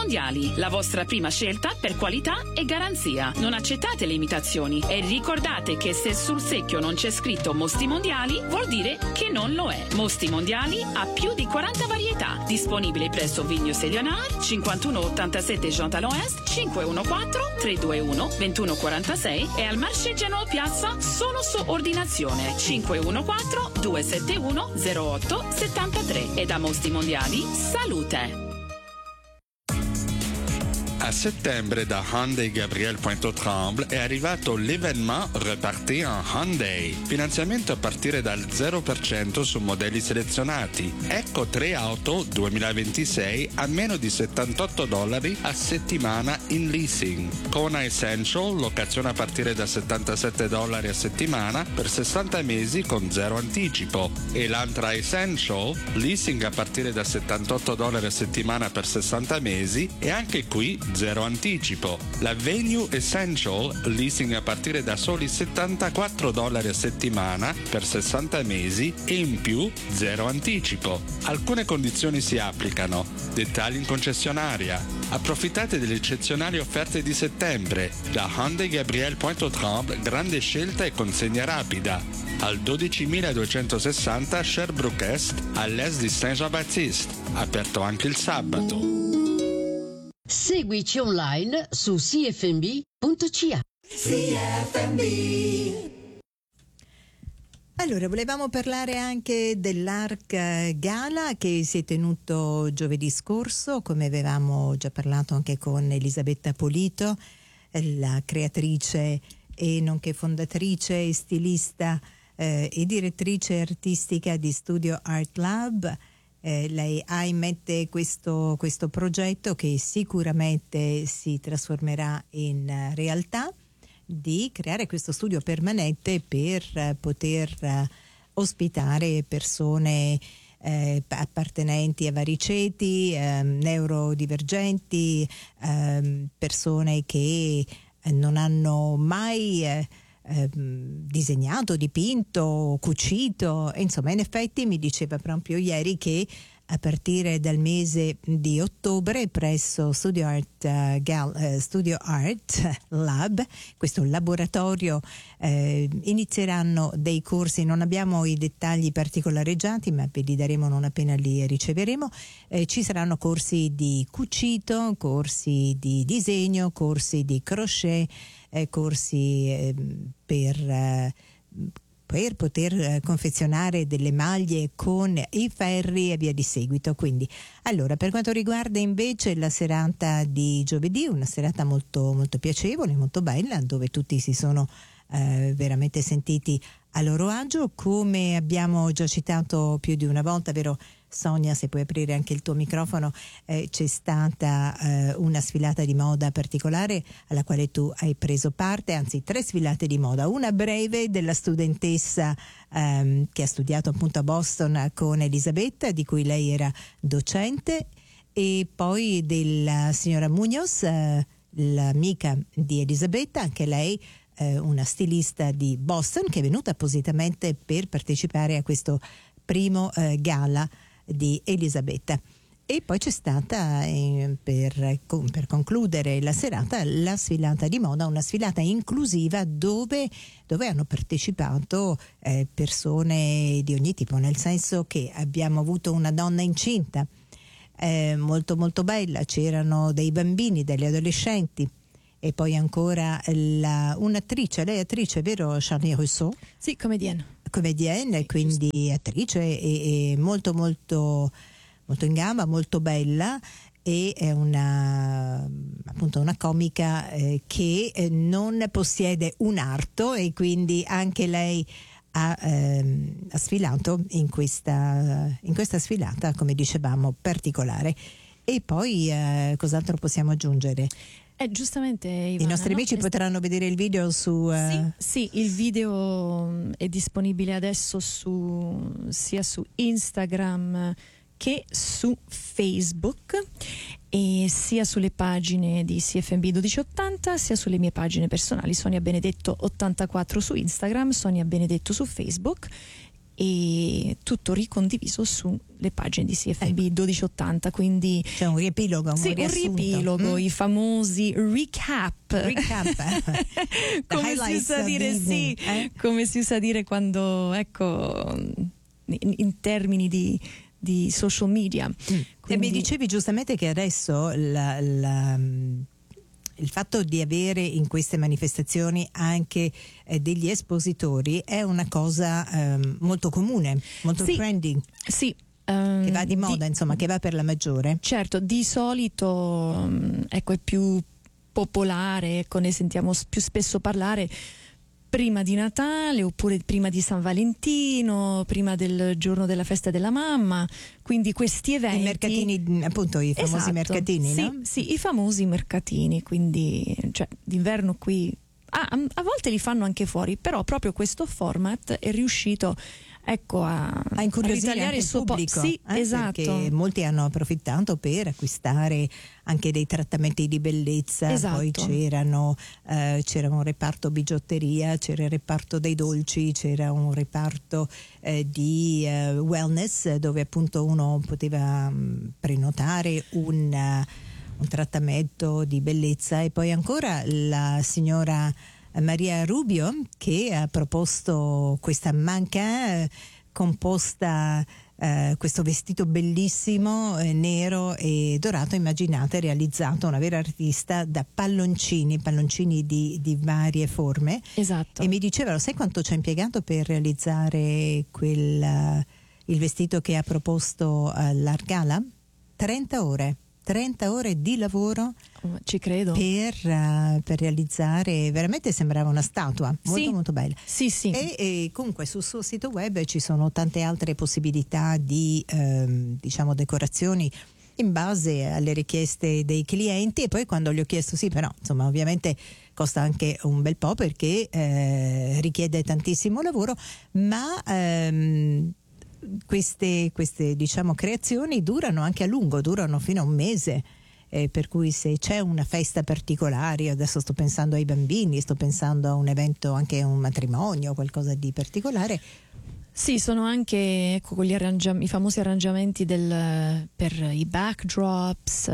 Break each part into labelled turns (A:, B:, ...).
A: Mondiali, la vostra prima scelta per qualità e garanzia. Non accettate le imitazioni e ricordate che se sul secchio non c'è scritto Mosti Mondiali, vuol dire che non lo è. Mosti Mondiali ha più di 40 varietà, disponibili presso Vigno Selianar, 5187 Jean Talon Est, 514 321 2146 e al Marché Genoa Piazza solo su ordinazione 514 271 0873. E da Mosti Mondiali, salute!
B: A settembre da Hyundai Gabriel Pointe-aux-Trembles è arrivato l'Événement Repartez en Hyundai. Finanziamento a partire dal 0% su modelli selezionati. Ecco 3 auto 2026 a meno di $78 a settimana in leasing. Kona Essential, locazione a partire da $77 a settimana per 60 mesi con 0 anticipo. E l'Antra Essential, leasing a partire da $78 a settimana per 60 mesi e anche qui 0 anticipo. La Venue Essential, leasing a partire da soli $74 a settimana per 60 mesi e in più 0 anticipo. Alcune condizioni si applicano. Dettagli in concessionaria. Approfittate delle eccezionali offerte di settembre. Da Hyundai Gabriel Pointe-aux-Trembles, grande scelta e consegna rapida. Al 12.260 Sherbrooke Est, all'est di Saint-Jean-Baptiste. Aperto anche il sabato.
C: Seguici online su cfmb.ca.
D: CFMB.
E: Allora, volevamo parlare anche dell'ARC Gala che si è tenuto giovedì scorso, come avevamo già parlato anche con Elisabetta Polito, la creatrice e nonché fondatrice e stilista e direttrice artistica di Studio Art Lab. Lei ha in mente questo progetto che sicuramente si trasformerà in realtà, di creare questo studio permanente per poter ospitare persone appartenenti a vari ceti, neurodivergenti, persone che non hanno mai disegnato, dipinto, cucito. Insomma, in effetti mi diceva proprio ieri che a partire dal mese di ottobre presso Studio Art Lab, questo laboratorio, inizieranno dei corsi. Non abbiamo i dettagli particolareggiati, ma ve li daremo non appena li riceveremo. Ci saranno corsi di cucito, corsi di disegno, corsi di crochet, corsi per poter confezionare delle maglie con i ferri e via di seguito. Quindi, allora, per quanto riguarda invece la serata di giovedì, una serata molto, molto piacevole, molto bella, dove tutti si sono veramente sentiti a loro agio, come abbiamo già citato più di una volta, vero Sonia, se puoi aprire anche il tuo microfono, c'è stata una sfilata di moda particolare alla quale tu hai preso parte, anzi 3 sfilate di moda, una breve della studentessa che ha studiato appunto a Boston con Elisabetta, di cui lei era docente, e poi della signora Munoz, l'amica di Elisabetta, anche lei una stilista di Boston che è venuta appositamente per partecipare a questo primo gala di Elisabetta. E poi c'è stata per concludere la serata la sfilata di moda, una sfilata inclusiva dove hanno partecipato persone di ogni tipo, nel senso che abbiamo avuto una donna incinta molto molto bella, c'erano dei bambini, degli adolescenti, e poi ancora un'attrice, lei è attrice, vero Charlie Rousseau?
F: Sì, comedienne,
E: quindi attrice e molto molto molto in gamba, molto bella, e è appunto una comica che non possiede un arto, e quindi anche lei ha sfilato in questa sfilata, come dicevamo, particolare. E poi cos'altro possiamo aggiungere?
F: Giustamente Ivana,
E: i nostri amici potranno vedere il video su
F: sì, il video è disponibile adesso sia su Instagram che su Facebook, e sia sulle pagine di CFMB 1280 sia sulle mie pagine personali, Sonia Benedetto 84 su Instagram, Sonia Benedetto su Facebook. e tutto ricondiviso sulle pagine di CFB 1280, quindi
E: c'è un riepilogo,
F: un riepilogo, i famosi recap. Come si usa dire, sì, come si usa dire quando, ecco, in termini di social media.
E: Quindi... E mi dicevi giustamente che adesso il fatto di avere in queste manifestazioni anche degli espositori è una cosa molto comune, molto trending.
F: Sì.
E: Che va di moda, insomma, che va per la maggiore.
F: Certo, di solito ecco, è più popolare, ecco, ne sentiamo più spesso parlare prima di Natale oppure prima di San Valentino, prima del giorno della festa della mamma, quindi questi eventi. I
E: mercatini, appunto, i famosi mercatini,
F: sì,
E: no?
F: Sì, i famosi mercatini, quindi cioè, d'inverno qui a volte li fanno anche fuori, però proprio questo format è riuscito, ecco, a
E: incuriosire anche il suo pubblico.
F: Sì, esatto.
E: Perché molti hanno approfittato per acquistare anche dei trattamenti di bellezza.
F: Esatto.
E: Poi c'era un reparto bigiotteria, c'era il reparto dei dolci, c'era un reparto di wellness, dove appunto uno poteva prenotare un trattamento di bellezza. E poi ancora la signora Maria Rubio, che ha proposto questa manca composta, questo vestito bellissimo nero e dorato, immaginate, realizzato una vera artista da palloncini di varie forme.
F: Esatto.
E: E mi dicevano, sai quanto ci ha impiegato per realizzare il vestito che ha proposto all'Argala? 30 ore. 30 ore di lavoro,
F: ci credo,
E: per realizzare, veramente sembrava una statua, molto molto bella.
F: Sì.
E: E comunque sul suo sito web ci sono tante altre possibilità di diciamo decorazioni in base alle richieste dei clienti. E poi quando gli ho chiesto, sì, però insomma ovviamente costa anche un bel po' perché richiede tantissimo lavoro, ma queste diciamo creazioni durano anche a lungo, durano fino a un mese, per cui se c'è una festa particolare, io adesso sto pensando ai bambini, sto pensando a un evento, anche un matrimonio, qualcosa di particolare.
F: Sì, sono anche, ecco, con i famosi arrangiamenti per i backdrops,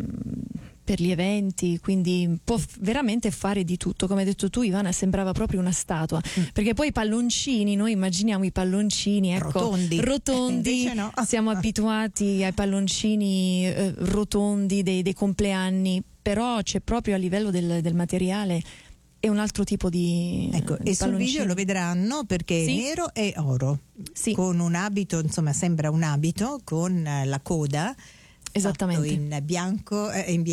F: per gli eventi, quindi può veramente fare di tutto. Come hai detto tu, Ivana, sembrava proprio una statua, perché poi i palloncini, noi immaginiamo i palloncini, ecco, rotondi.
E: No.
F: Siamo abituati ai palloncini rotondi dei compleanni, però c'è proprio a livello del materiale è un altro tipo di
E: ecco,
F: di
E: e sul video lo vedranno perché
F: sì.
E: È nero e oro,
F: sì.
E: Con un abito, insomma sembra un abito con la coda,
F: esattamente,
E: in bianco,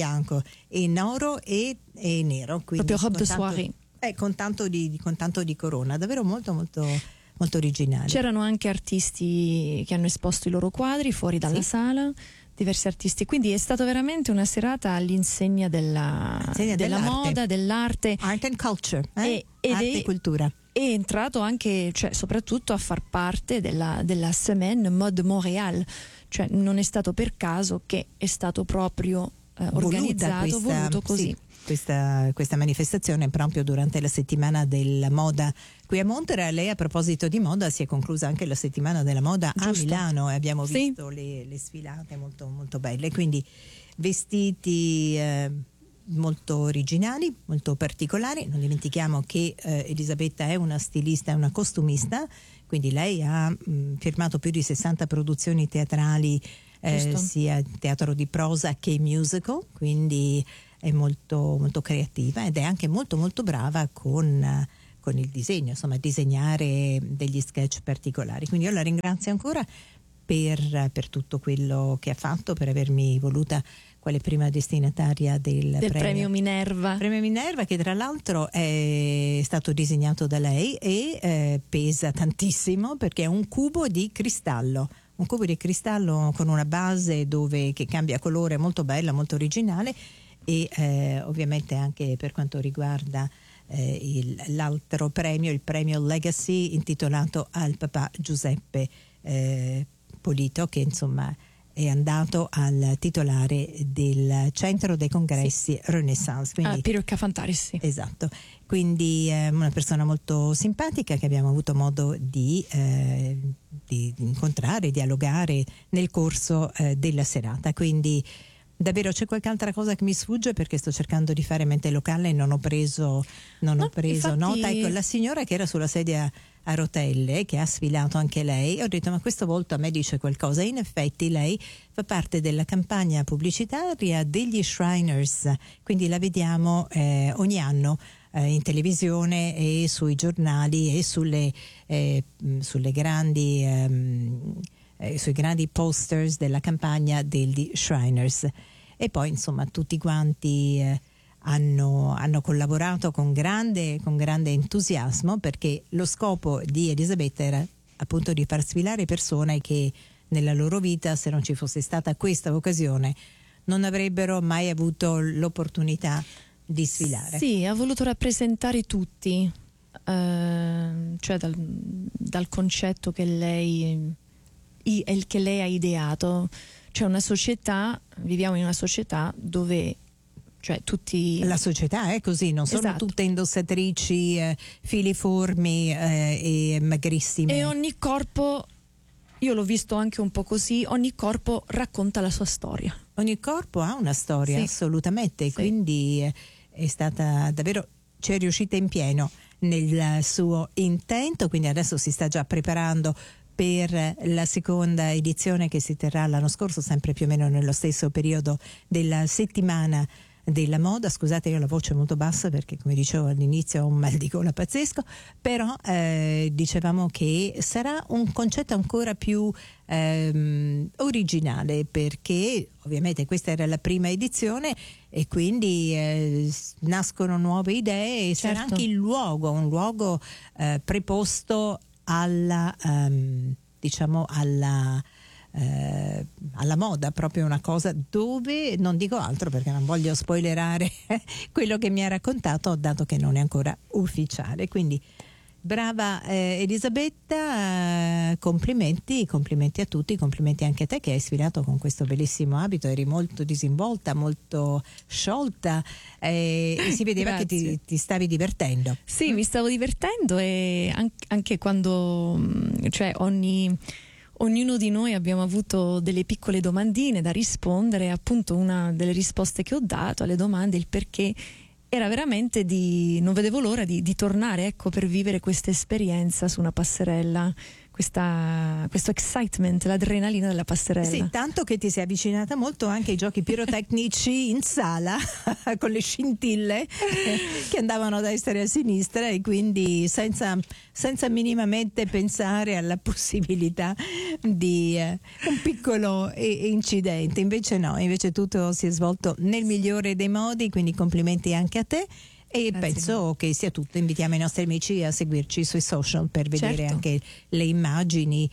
E: in oro e nero, quindi
F: proprio robe de soirée,
E: con tanto di corona, davvero molto molto molto originale.
F: C'erano anche artisti che hanno esposto i loro quadri fuori dalla sala, diversi artisti, quindi è stata veramente una serata all'insegna della moda, dell'arte,
E: art and culture,
F: ed
E: arte e cultura.
F: È entrato anche, cioè, soprattutto a far parte della Semaine Mode Montréal, cioè non è stato per caso che è stato proprio organizzato, voluto così.
E: Sì. Questa manifestazione proprio durante la settimana della moda qui a Montréal. E a proposito di moda, si è conclusa anche la settimana della moda a Milano e abbiamo visto le sfilate molto molto belle, quindi vestiti molto originali, molto particolari. Non dimentichiamo che Elisabetta è una stilista e una costumista, quindi lei ha firmato più di 60 produzioni teatrali, sia teatro di prosa che musical, quindi è molto molto creativa ed è anche molto molto brava con il disegno, insomma, disegnare degli sketch particolari. Quindi io la ringrazio ancora per tutto quello che ha fatto, per avermi voluta quale prima destinataria del
F: premio Minerva.
E: Premio Minerva, che tra l'altro è stato disegnato da lei e pesa tantissimo perché è un cubo di cristallo con una base che cambia colore, molto bella, molto originale. E ovviamente anche per quanto riguarda l'altro premio, il premio Legacy, intitolato al papà Giuseppe Polito, che insomma è andato al titolare del centro dei congressi Renaissance. Quindi,
F: Piero Cafantaris, sì.
E: Esatto, quindi una persona molto simpatica che abbiamo avuto modo di incontrare, dialogare nel corso della serata. Quindi davvero c'è qualche altra cosa che mi sfugge, perché sto cercando di fare mente locale e non ho preso
F: infatti...
E: nota. Ecco, la signora che era sulla sedia a rotelle, che ha sfilato anche lei, ho detto ma questo volto a me dice qualcosa. In effetti lei fa parte della campagna pubblicitaria degli Shriners, quindi la vediamo ogni anno in televisione e sui giornali e sulle grandi sui grandi posters della campagna degli Shriners. E poi insomma tutti quanti hanno collaborato con grande entusiasmo, perché lo scopo di Elisabetta era appunto di far sfilare persone che nella loro vita, se non ci fosse stata questa occasione, non avrebbero mai avuto l'opportunità di sfilare.
F: Sì, ha voluto rappresentare tutti, cioè dal concetto che lei ha ideato. Cioè viviamo in una società dove, cioè, tutti...
E: La società è così, non sono
F: Esatto.
E: tutte indossatrici filiformi e magrissime.
F: E ogni corpo, io l'ho visto anche un po' così, ogni corpo racconta la sua storia.
E: Ogni corpo ha una storia,
F: Sì.
E: assolutamente,
F: Sì.
E: quindi è stata davvero, ci è riuscita in pieno nel suo intento, quindi adesso si sta già preparando per la seconda edizione che si terrà l'anno scorso, sempre più o meno nello stesso periodo della settimana della moda. Scusate, io ho la voce molto bassa perché, come dicevo all'inizio, ho un mal di gola pazzesco, però dicevamo che sarà un concetto ancora più originale, perché ovviamente questa era la prima edizione e quindi nascono nuove idee e
F: Certo.
E: sarà anche un luogo preposto alla alla moda, proprio una cosa dove non dico altro perché non voglio spoilerare quello che mi ha raccontato, dato che non è ancora ufficiale. Quindi brava Elisabetta, complimenti a tutti, complimenti anche a te che hai sfilato con questo bellissimo abito, eri molto disinvolta, molto sciolta e si vedeva che ti stavi divertendo.
F: Sì, mi stavo divertendo, e anche quando, cioè, ognuno di noi abbiamo avuto delle piccole domandine da rispondere. Appunto, una delle risposte che ho dato alle domande, il perché, era veramente non vedevo l'ora di tornare, ecco, per vivere questa esperienza su una passerella, questo excitement, l'adrenalina della passerella.
E: Sì, tanto che ti sei avvicinata molto anche ai giochi pirotecnici in sala con le scintille che andavano a destra e a sinistra, e quindi senza minimamente pensare alla possibilità di un piccolo incidente. Invece tutto si è svolto nel migliore dei modi, quindi complimenti anche a te. E
F: Grazie.
E: Penso che sia tutto. Invitiamo i nostri amici a seguirci sui social per vedere
F: Certo.
E: anche le immagini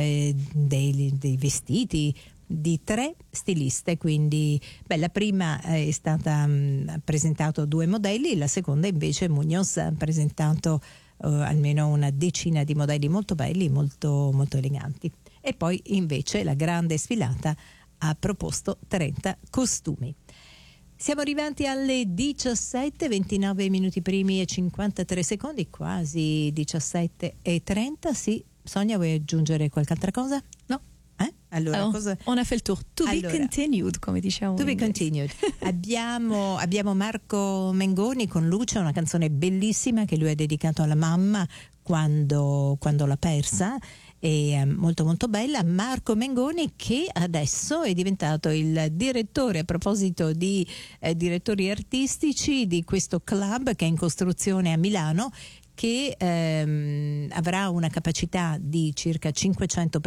E: dei vestiti di 3 stiliste. Quindi la prima è stata ha presentato 2 modelli, la seconda invece Munoz ha presentato almeno una decina di modelli molto belli, molto, molto eleganti. E poi invece la grande sfilata ha proposto 30 costumi. Siamo arrivati alle 17, 29 minuti primi e 53 secondi, quasi 17:30. Sì, Sonia, vuoi aggiungere qualche altra cosa?
F: No.
E: Allora,
F: on a fait il tour. To be continued, come diciamo.
E: To be continued. abbiamo Marco Mengoni con Lucia, una canzone bellissima che lui ha dedicato alla mamma quando l'ha persa. È molto molto bella. Marco Mengoni, che adesso è diventato il direttore, a proposito di direttori artistici, di questo club che è in costruzione a Milano, che avrà una capacità di circa 500